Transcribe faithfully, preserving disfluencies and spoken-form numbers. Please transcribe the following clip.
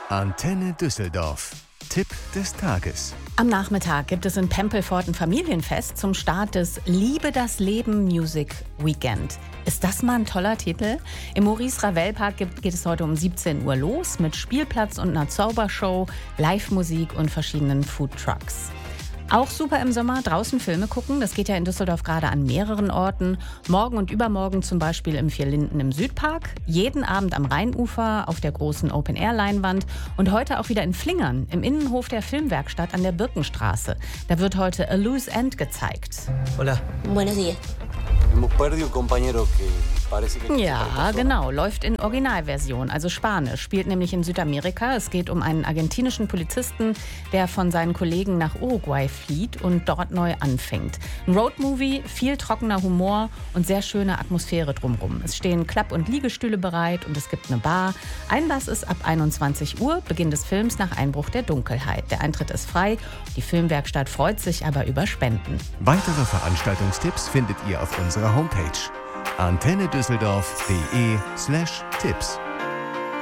Antenne Düsseldorf. Tipp des Tages. Am Nachmittag gibt es in Pempelfort ein Familienfest zum Start des Liebe das Leben Music Weekend. Ist das mal ein toller Titel? Im Maurice Ravel Park geht, geht es heute um siebzehn Uhr los mit Spielplatz und einer Zaubershow, Live-Musik und verschiedenen Foodtrucks. Auch super im Sommer draußen Filme gucken. Das geht ja in Düsseldorf gerade an mehreren Orten. Morgen und übermorgen zum Beispiel im Vier Linden im Südpark. Jeden Abend am Rheinufer auf der großen Open-Air-Leinwand. Und heute auch wieder in Flingern im Innenhof der Filmwerkstatt an der Birkenstraße. Da wird heute A Loose End gezeigt. Hola. Buenos días. Hemos perdido un compañero que parece que... Ja, genau. Läuft in Originalversion, also Spanisch. Spielt nämlich in Südamerika. Es geht um einen argentinischen Polizisten, der von seinen Kollegen nach Uruguay flieht und dort neu anfängt. Ein Roadmovie, viel trockener Humor und sehr schöne Atmosphäre drumherum. Es stehen Klapp- und Liegestühle bereit und es gibt eine Bar. Einlass ist ab einundzwanzig Uhr, Beginn des Films nach Einbruch der Dunkelheit. Der Eintritt ist frei. Die Filmwerkstatt freut sich aber über Spenden. Weitere Veranstaltungstipps findet ihr auf unserer Homepage antennedüsseldorf punkt de slash Tipps.